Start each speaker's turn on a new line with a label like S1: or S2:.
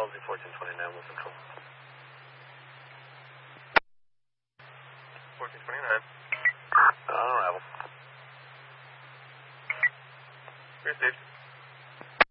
S1: LZ 1429 with control. 1429. On arrival. Received.